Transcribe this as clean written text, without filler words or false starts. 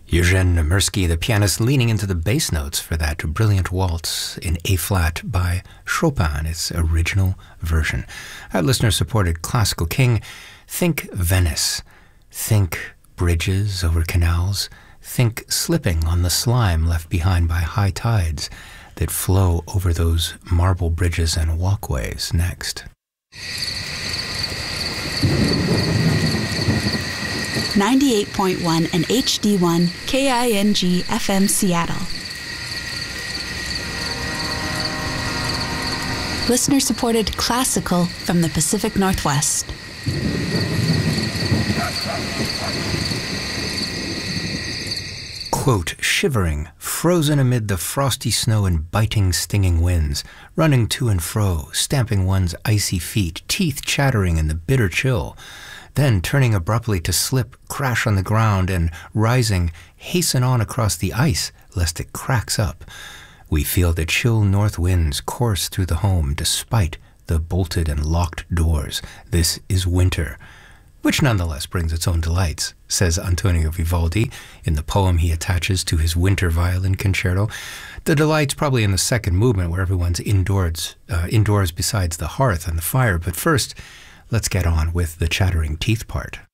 Eugene Nemirsky, the pianist, leaning into the bass notes for that brilliant waltz in A-flat by Chopin, its original version. Our listener-supported classical king, think Venice, think bridges over canals, think slipping on the slime left behind by high tides that flow over those marble bridges and walkways next. 98.1 and HD1 KING FM Seattle. Listener-supported classical from the Pacific Northwest. Quote, shivering, frozen amid the frosty snow and biting, stinging winds, running to and fro, stamping one's icy feet, teeth chattering in the bitter chill, then turning abruptly to slip, crash on the ground, and rising, hasten on across the ice, lest it cracks up. We feel the chill north winds course through the home, despite the bolted and locked doors. This is winter, which nonetheless brings its own delights, says Antonio Vivaldi in the poem he attaches to his Winter Violin Concerto. The delight's probably in the second movement, where everyone's indoors besides the hearth and the fire. But first, let's get on with the chattering teeth part.